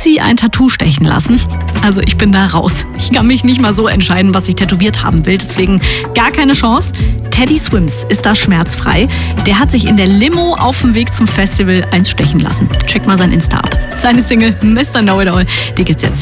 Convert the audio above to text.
Ötzi ein Tattoo stechen lassen? Also ich bin da raus. Ich kann mich nicht mal so entscheiden, was ich tätowiert haben will. Deswegen gar keine Chance. Teddy Swims ist da schmerzfrei. Der hat sich in der Limo auf dem Weg zum Festival eins stechen lassen. Checkt mal sein Insta ab. Seine Single Mr. Know-It-All, die gibt's jetzt hier.